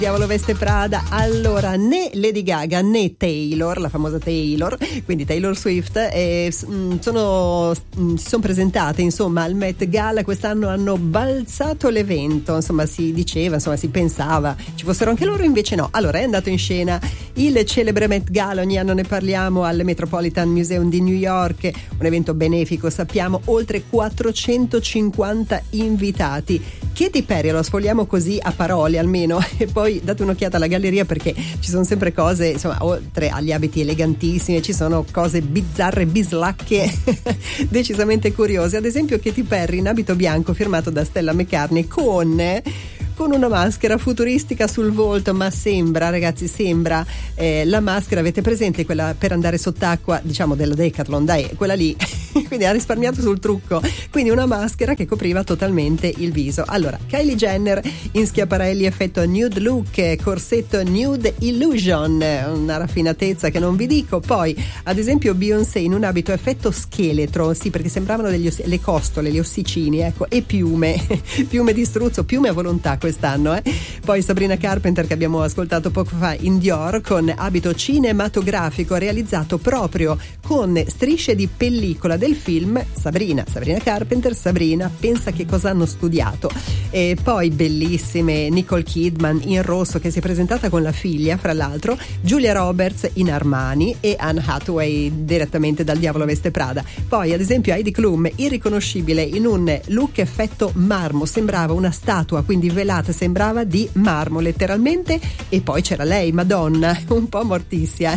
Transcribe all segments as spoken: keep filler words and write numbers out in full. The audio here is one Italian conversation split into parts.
Diavolo veste Prada. Allora, né Lady Gaga né Taylor, la famosa Taylor, quindi Taylor Swift, eh, sono, si sono presentate insomma al Met Gala. Quest'anno hanno balzato l'evento, insomma si diceva, insomma si pensava ci fossero anche loro, invece no. Allora è andato in scena il celebre Met Gala, ogni anno ne parliamo, al Metropolitan Museum di New York, un evento benefico, sappiamo, oltre quattrocentocinquanta invitati. Katy Perry, lo sfogliamo così a parole almeno, e poi date un'occhiata alla galleria perché ci sono sempre cose, insomma, oltre agli abiti elegantissimi ci sono cose bizzarre, bislacche decisamente curiose. Ad esempio Katy Perry in abito bianco firmato da Stella McCartney con con una maschera futuristica sul volto, ma sembra, ragazzi, sembra eh, la maschera, avete presente quella per andare sott'acqua, diciamo della Decathlon, dai, quella lì quindi ha risparmiato sul trucco, quindi una maschera che copriva totalmente il viso. Allora, Kylie Jenner in schiaparelli effetto nude look, corsetto nude illusion, una raffinatezza che non vi dico. Poi ad esempio Beyoncé in un abito effetto scheletro, sì, perché sembravano degli oss- le costole, gli ossicini, ecco, e piume piume di struzzo, piume a volontà quest'anno, eh. Poi Sabrina Carpenter, che abbiamo ascoltato poco fa, in Dior con abito cinematografico realizzato proprio con strisce di pellicola del film Sabrina. Sabrina Carpenter, Sabrina, pensa che cosa hanno studiato. E poi bellissime Nicole Kidman in rosso, che si è presentata con la figlia, fra l'altro, Julia Roberts in Armani e Anne Hathaway direttamente dal Diavolo veste Prada. Poi ad esempio Heidi Klum irriconoscibile in un look effetto marmo, sembrava una statua, quindi velata, sembrava di marmo letteralmente. E poi c'era lei, Madonna, un po' mortissia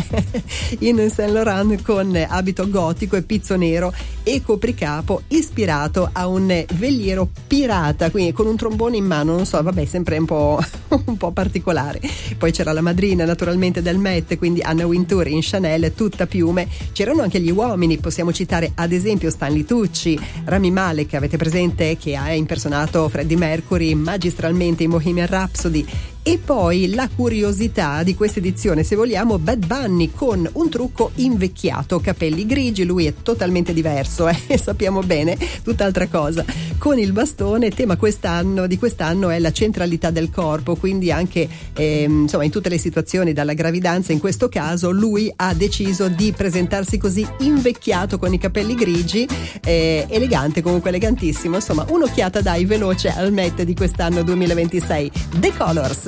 in Saint Laurent con abito gotico e pizzo nero e copricapo ispirato a un veliero pirata, quindi con un trombone in mano, non so, vabbè, sempre un po' un po' particolare. Poi c'era la madrina naturalmente del Met, quindi Anna Wintour in Chanel tutta piume. C'erano anche gli uomini, possiamo citare ad esempio Stanley Tucci, Rami Malek, avete presente, che ha impersonato Freddie Mercury magistralmente in Bohemian Rhapsody. E poi la curiosità di questa edizione, se vogliamo, Bad Bunny con un trucco invecchiato, capelli grigi, lui è totalmente diverso, eh? E sappiamo bene, tutt'altra cosa. Con il bastone, tema quest'anno di quest'anno è la centralità del corpo, quindi anche eh, insomma in tutte le situazioni, dalla gravidanza in questo caso, lui ha deciso di presentarsi così invecchiato con i capelli grigi, eh, elegante, comunque elegantissimo. Insomma, un'occhiata dai veloce al Met di quest'anno duemilaventisei. The Colors.